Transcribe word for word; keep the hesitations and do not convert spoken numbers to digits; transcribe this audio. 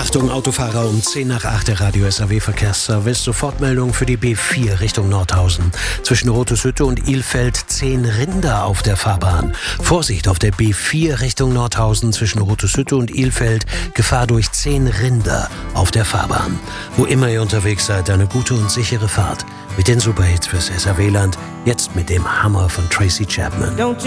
Achtung Autofahrer, um zehn nach acht der Radio S A W Verkehrsservice. Sofortmeldung für die B vier Richtung Nordhausen. Zwischen Roteshütte und Ilfeld zehn Rinder auf der Fahrbahn. Vorsicht auf der B vier Richtung Nordhausen zwischen Roteshütte und Ilfeld. Gefahr durch zehn Rinder auf der Fahrbahn. Wo immer ihr unterwegs seid, eine gute und sichere Fahrt. Mit den Superhits fürs S A W-Land. Jetzt mit dem Hammer von Tracy Chapman. Don't